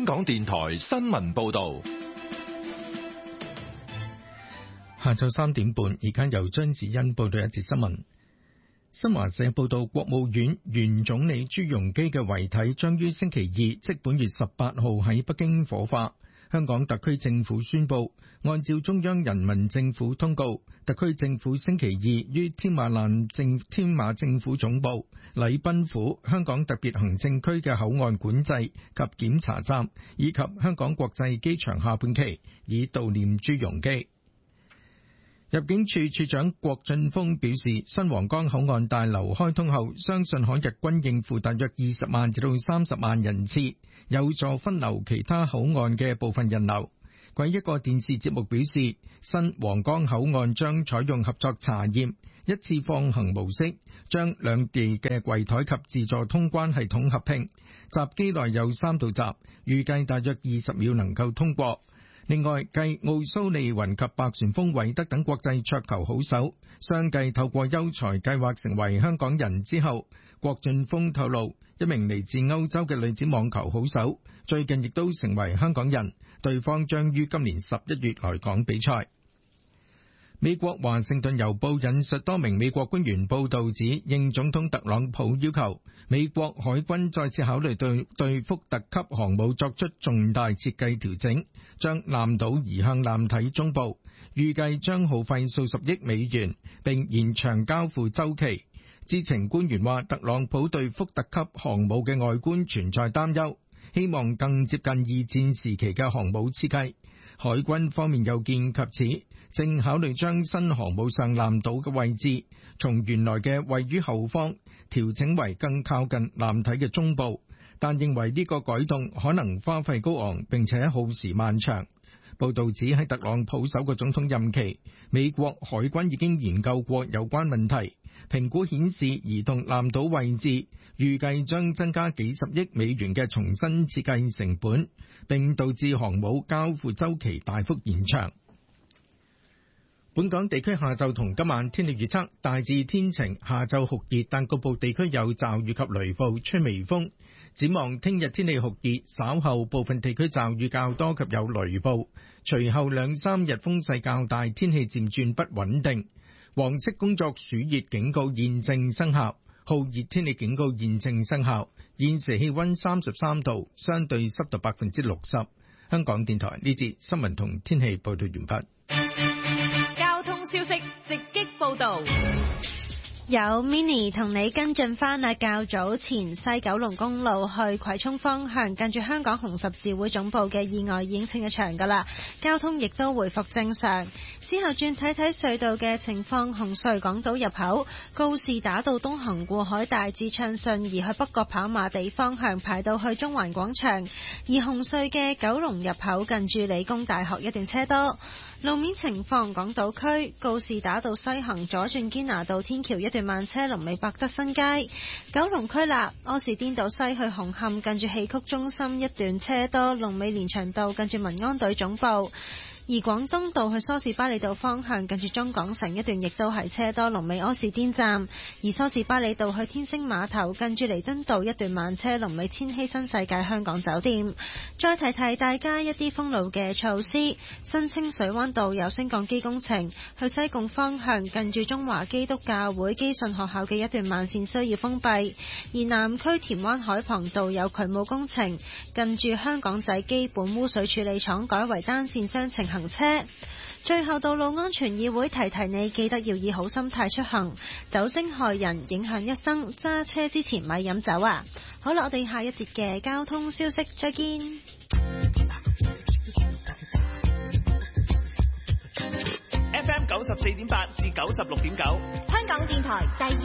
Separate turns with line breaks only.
香港電台新聞報道。
下晝3點半，而家由張子欣報道一節新聞。新華社報道，國務院原總理朱鎔基嘅遺體將於星期二，即本月18號喺北京火化。香港特區政府宣布，按照中央人民政府通告，特區政府星期二於天馬政府總部、禮賓府、香港特別行政區嘅口岸管制及檢查站以及香港國際機場下半旗，以悼念朱鎔基。入境處處長郭俊峰表示，新皇崗口岸大樓開通後，相信可日均應付大約20萬至到30萬人次，有助分流其他口岸嘅部分人流。佢喺一個電視節目表示，新皇崗口岸將採用合作查驗、一次放行模式，將兩地嘅櫃台及自助通關系統合併，閘機內有3道閘，預計大約20秒能夠通過。另外，繼奧蘇利雲及白旋風韋德等國際桌球好手相繼透過優才計劃成為香港人之後，郭俊峰透露，一名嚟自歐洲嘅女子網球好手最近亦都成為香港人，對方將於今年11月來港比賽。美國華盛頓郵報引述多名美國官員報道指，應總統特朗普要求，美國海軍再次考慮對福特級航母作出重大設計調整，將艦島移向艦體中部，預計將耗費數十億美元，並延長交付週期。知情官員話，特朗普對福特級航母嘅外觀存在擔憂，希望更接近二戰時期嘅航母設計。海軍方面又見及此，正考慮將新航母上艦島嘅位置從原來嘅位於後方調整為更靠近艦體嘅中部，但認為呢個改動可能花費高昂並且耗時漫長。報道指喺特朗普首個總統任期，美國海軍已經研究過有關問題，評估顯示移動艦島位置預計將增加幾十億美元嘅重新設計成本，並導致航母交付週期大幅延長。本港地區下晝同今晚天氣預測，大致天晴，下晝酷熱，但局部地區有驟雨及雷暴，吹微風。展望聽日天氣酷熱，稍後部分地區驟雨較多及有雷暴，隨後2-3日風勢較大，天氣漸轉不穩定。黃色工作暑熱警告現正生效，酷熱天氣警告現正生效。現時氣溫33度，相對濕度60%。香港電台呢節新聞同天氣報道完畢。
交通消息直擊報道。
有 Mini 同你跟進返啊，較早前西九龍公路去葵涌方向近住香港紅十字會總部嘅意外已經清咗場㗎啦，交通亦都回復正常。之後轉睇睇隧道嘅情況，紅隧港島入口告士打道東行過海大致暢順，而去北角跑馬地方向排到去中環廣場，而紅隧嘅九龍入口近住理工大學一段車多。路面情況，港島區告士打道西行左轉堅拿道天橋一段慢車，龍尾百德新街。九龍區啦，柯士甸道西去紅磡近住戲曲中心一段車多，龍尾連翔道近住民安隊總部。而廣東道去梳士巴利道方向近住中港城一段亦都係車多，龍尾柯士甸站。而梳士巴利道去天星碼頭近住彌敦道一段慢車，龍尾千禧新世界香港酒店。再提提大家一啲封路嘅措施，新清水灣道有升降機工程，去西貢方向近住中華基督教會基信學校嘅一段慢線需要封閉。而南區田灣海旁道有渠務工程，近住香港仔基本污水處理廠改為單線雙程行車。最後，道路安全議會提提你，記得要以好心態出行，酒精害人，影響一生，揸車之前咪飲酒啊！好啦，我哋下一節嘅交通消息再見。
FM 94.8至96.9，
香港電台第二